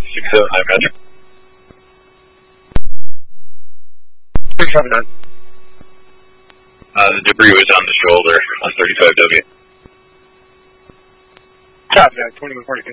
679 Metric. 679. The debris was on the shoulder on 35W. Copy that, 2140.